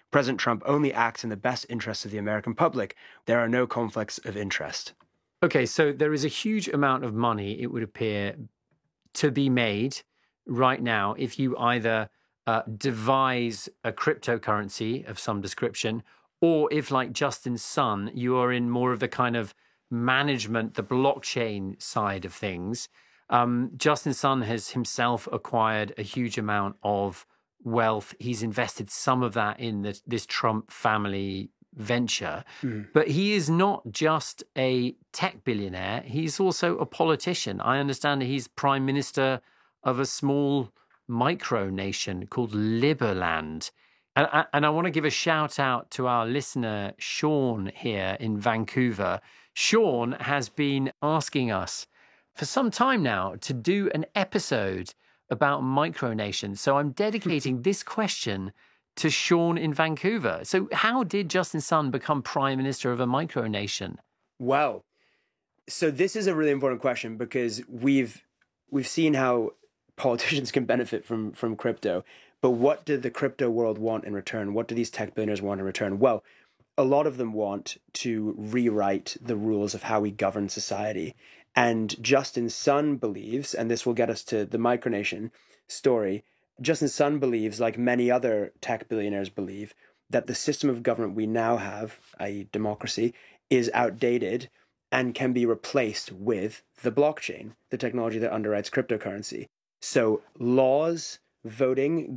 President Trump only acts in the best interests of the American public. There are no conflicts of interest. Okay, so there is a huge amount of money, it would appear, to be made right now if you either devise a cryptocurrency of some description, or if, like Justin Sun, you are in more of the kind of management, the blockchain side of things. Justin Sun has himself acquired a huge amount of wealth. He's invested some of that in this Trump family venture. But he is not just a tech billionaire. He's also a politician. I understand he's prime minister of a small micronation called Liberland. And I want to give a shout out to our listener, Sean, here in Vancouver. Sean has been asking us for some time now to do an episode about micronations. So I'm dedicating this question to Sean in Vancouver. So how did Justin Sun become prime minister of a micronation? Well, so this is a really important question because we've seen how politicians can benefit from crypto. But what did the crypto world want in return? What do these tech billionaires want in return? Well, a lot of them want to rewrite the rules of how we govern society. And Justin Sun believes, and this will get us to the micronation story, Justin Sun believes, like many other tech billionaires believe, that the system of government we now have, i.e. democracy, is outdated and can be replaced with the blockchain, the technology that underwrites cryptocurrency. So laws, voting,